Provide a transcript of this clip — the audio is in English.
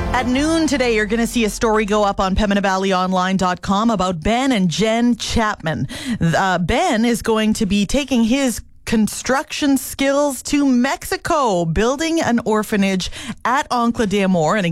At noon today, you're going to see a story go up on PembinaValleyOnline.com about Ben and Jen Chapman. Ben is going to be taking his construction skills to Mexico, building an orphanage at Ancla de Amor. And